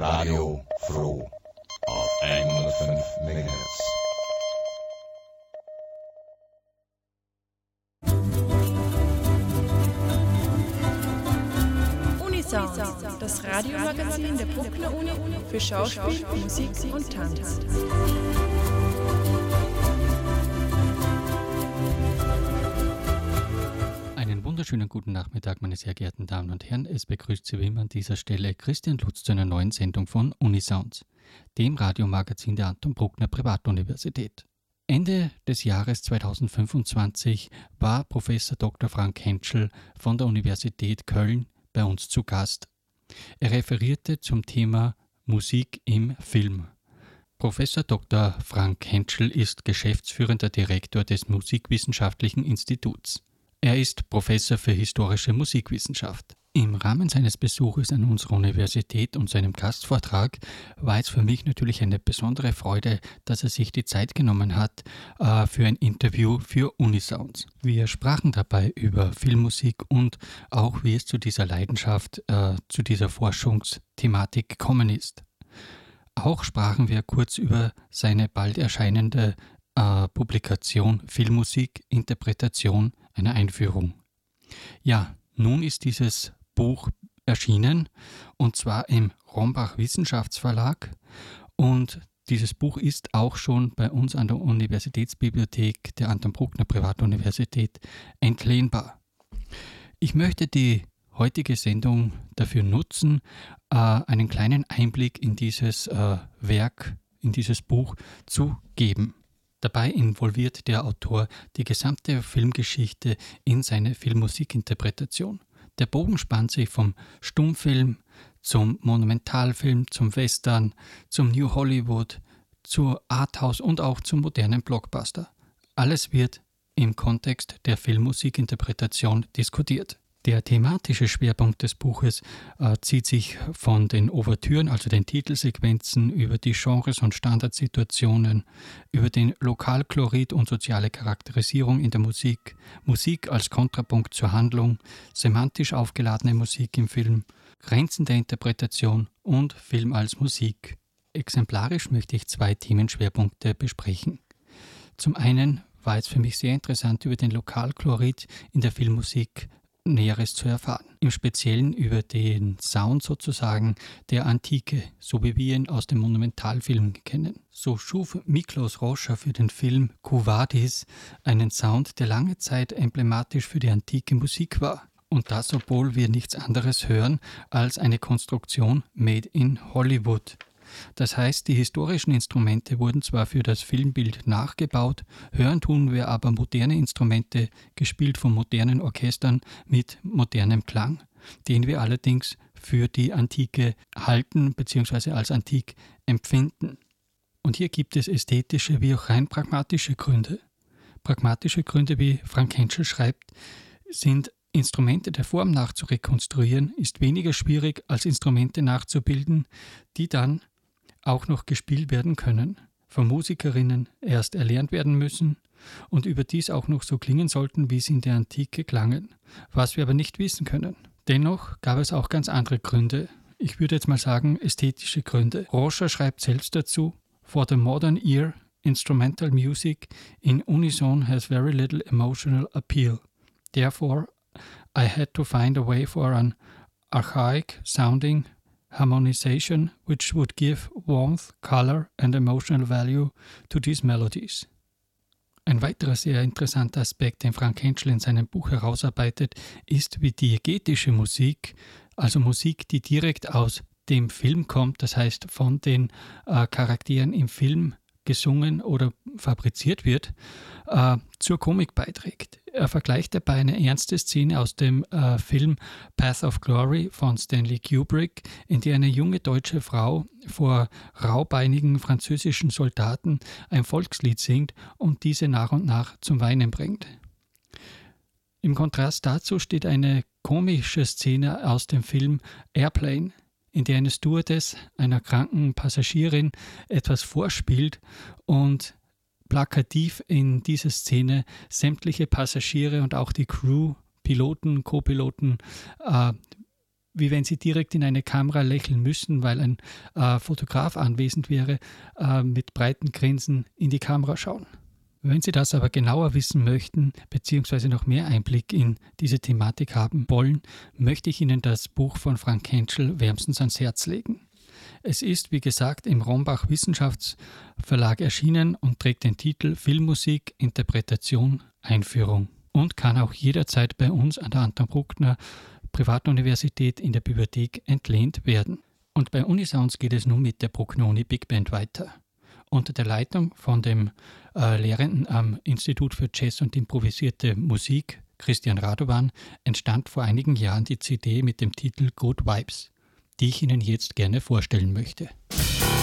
Radio Froh auf 105 MHz. Unisound, das Radiomagazin der Bruckner Uni für Schauspiel, Musik und Tanz. Einen wunderschönen guten Nachmittag, meine sehr geehrten Damen und Herren. Es begrüßt Sie wie immer an dieser Stelle Christian Lutz zu einer neuen Sendung von Unisound, dem Radiomagazin der Anton Bruckner Privatuniversität. Ende des Jahres 2025 war Professor Dr. Frank Hentschel von der Universität Köln bei uns zu Gast. Er referierte zum Thema Musik im Film. Professor Dr. Frank Hentschel ist geschäftsführender Direktor des Musikwissenschaftlichen Instituts. Er ist Professor für historische Musikwissenschaft. Im Rahmen seines Besuches an unserer Universität und seinem Gastvortrag war es für mich natürlich eine besondere Freude, dass er sich die Zeit genommen hat für ein Interview für Unisounds. Wir sprachen dabei über Filmmusik und auch wie es zu dieser Leidenschaft, zu dieser Forschungsthematik gekommen ist. Auch sprachen wir kurz über seine bald erscheinende Publikation Filmmusik, Interpretation, eine Einführung. Ja, nun ist dieses Buch erschienen und zwar im Rombach Wissenschaftsverlag und dieses Buch ist auch schon bei uns an der Universitätsbibliothek der Anton Bruckner Privatuniversität entlehnbar. Ich möchte die heutige Sendung dafür nutzen, einen kleinen Einblick in dieses Werk, in dieses Buch zu geben. Dabei involviert der Autor die gesamte Filmgeschichte in seine Filmmusikinterpretation. Der Bogen spannt sich vom Stummfilm zum Monumentalfilm, zum Western, zum New Hollywood, zur Arthouse und auch zum modernen Blockbuster. Alles wird im Kontext der Filmmusikinterpretation diskutiert. Der thematische Schwerpunkt des Buches zieht sich von den Ouvertüren, also den Titelsequenzen, über die Genres und Standardsituationen, über den Lokalkolorit und soziale Charakterisierung in der Musik, Musik als Kontrapunkt zur Handlung, semantisch aufgeladene Musik im Film, Grenzen der Interpretation und Film als Musik. Exemplarisch möchte ich 2 Themenschwerpunkte besprechen. Zum einen war es für mich sehr interessant, über den Lokalkolorit in der Filmmusik Näheres zu erfahren. Im Speziellen über den Sound sozusagen der Antike, so wie wir ihn aus dem Monumentalfilm kennen. So schuf Miklos Rozsa für den Film Quo Vadis einen Sound, der lange Zeit emblematisch für die antike Musik war. Und das, obwohl wir nichts anderes hören als eine Konstruktion made in Hollywood. Das heißt, die historischen Instrumente wurden zwar für das Filmbild nachgebaut, hören tun wir aber moderne Instrumente, gespielt von modernen Orchestern mit modernem Klang, den wir allerdings für die Antike halten bzw. als antik empfinden. Und hier gibt es ästhetische wie auch rein pragmatische Gründe. Pragmatische Gründe, wie Frank Hentschel schreibt, sind Instrumente der Form nach zu rekonstruieren, ist weniger schwierig als Instrumente nachzubilden, die dann auch noch gespielt werden können, von Musikerinnen erst erlernt werden müssen und überdies auch noch so klingen sollten, wie sie in der Antike klangen, was wir aber nicht wissen können. Dennoch gab es auch ganz andere Gründe, ich würde jetzt mal sagen ästhetische Gründe. Rozsa schreibt selbst dazu, "For the modern ear, instrumental music in unison has very little emotional appeal. Therefore, I had to find a way for an archaic sounding harmonization which would give warmth, color and emotional value to these melodies." Ein weiterer sehr interessanter Aspekt, den Frank Hentschel in seinem Buch herausarbeitet, ist, wie diegetische Musik, also Musik, die direkt aus dem Film kommt, das heißt von den Charakteren im Film gesungen oder fabriziert wird, zur Komik beiträgt. Er vergleicht dabei eine ernste Szene aus dem Film Path of Glory von Stanley Kubrick, in der eine junge deutsche Frau vor raubeinigen französischen Soldaten ein Volkslied singt und diese nach und nach zum Weinen bringt. Im Kontrast dazu steht eine komische Szene aus dem Film Airplane, in der eine Stewardess einer kranken Passagierin etwas vorspielt und plakativ in dieser Szene sämtliche Passagiere und auch die Crew, Piloten, Co-Piloten wie wenn Sie direkt in eine Kamera lächeln müssen, weil ein Fotograf anwesend wäre, mit breiten Grinsen in die Kamera schauen. Wenn Sie das aber genauer wissen möchten, beziehungsweise noch mehr Einblick in diese Thematik haben wollen, möchte ich Ihnen das Buch von Frank Kentschel wärmstens ans Herz legen. Es ist, wie gesagt, im Rombach Wissenschaftsverlag erschienen und trägt den Titel Filmmusik, Interpretation, Einführung und kann auch jederzeit bei uns an der Anton Bruckner Privatuniversität in der Bibliothek entlehnt werden. Und bei Unisounds geht es nun mit der Bruckner Uni Big Band weiter. Unter der Leitung von dem Lehrenden am Institut für Jazz und improvisierte Musik, Christian Radovan, entstand vor einigen Jahren die CD mit dem Titel Good Vibes, die ich Ihnen jetzt gerne vorstellen möchte.